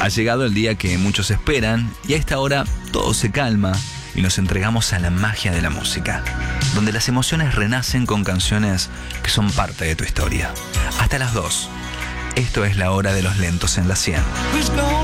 Ha llegado el día que muchos esperan y a esta hora todo se calma y nos entregamos a la magia de la música, donde las emociones renacen con canciones que son parte de tu historia. Hasta las 2. Esto es La Hora de los Lentos en la 100.